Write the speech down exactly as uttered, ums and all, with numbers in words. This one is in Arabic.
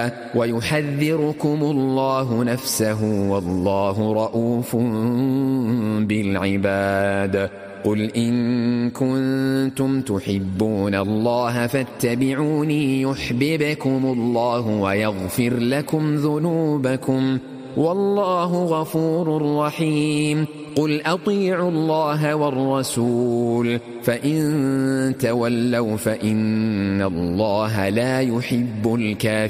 ويحذركم الله نفسه والله رؤوف بالعباد. قل إن كنتم تحبون الله فاتبعوني يحببكم الله ويغفر لكم ذنوبكم والله غفور رحيم. قل أطيعوا الله والرسول فإن تولوا فإن الله لا يحب الكافرين.